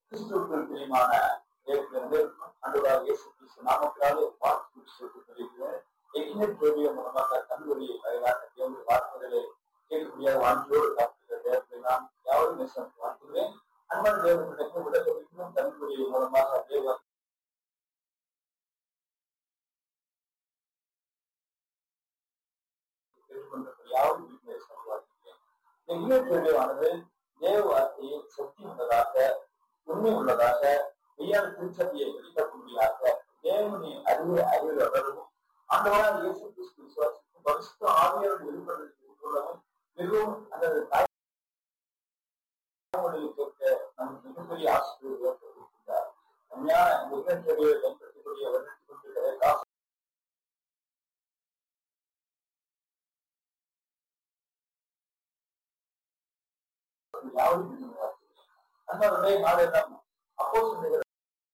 கிறிஸ்துவுக்குள் பிரியமான தேவனுக்கு ஆண்டவராகிய இயேசு கிறிஸ்து நாமத்தினாலே வாழ்த்து சொல்லியிருக்கிறேன். மூலமாக கண்வழியை வயலாக தேவனுடைய வார்த்தைகளை கேட்கக்கூடிய வாழ்க்கையோடு காத்துகிற தேவத்தை நான் யாரும் வாழ்த்துகிறேன். அன்பான தேவனுக்கு உலகம் கண்வழியை மூலமாக தேவன் கேட்டுக்கொண்டிருக்கிறேன். தேவ வார்த்தையை சக்தி உள்ளதாக, உண்மை உள்ளதாக, மெய்யான திருச்சபையை வெளிப்படுத்தும்படியாக தேவனின் அறிவை வளரவும் ஆண்டவராக இயேசு கிறிஸ்து விசுவாசிக்கும் பரிசுத்த ஆவியாரோடு வெளிப்படுத்தும் மிகவும் அந்த தாய்மொழியை கேட்க நமக்கு மிகப்பெரிய ஆசிரியர் கொடுத்திருக்கிறார். உண்மையான முன்னேற்றங்களை பயன்படுத்தக்கூடிய வளர்ச்சி கொண்டிருக்கிற காசு யாரும் அந்த நாளை அப்போ